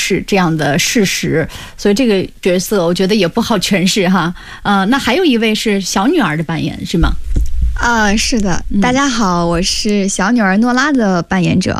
是这样的事实，所以这个角色我觉得也不好诠释哈。那还有一位是小女儿的扮演是吗？ 是的，大家好，我是小女儿诺拉的扮演者。